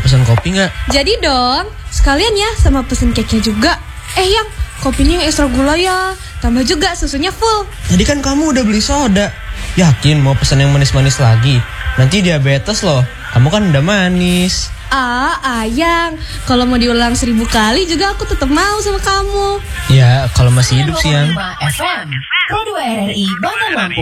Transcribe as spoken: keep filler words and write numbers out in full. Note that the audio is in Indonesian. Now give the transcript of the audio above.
pesan kopi nggak? Jadi dong, sekalian ya sama pesen cake-nya juga. Eh yang, kopinya yang ekstra gula ya. Tambah juga susunya full. Tadi kan kamu udah beli soda. Yakin mau pesan yang manis-manis lagi? Nanti diabetes loh. Kamu kan udah manis. Ah, Ayang, kalau mau diulang seribu kali juga aku tetap mau sama kamu. Ya, kalau masih hidup sih, Yang. F M, Pro dua R R I Bandar Lampung.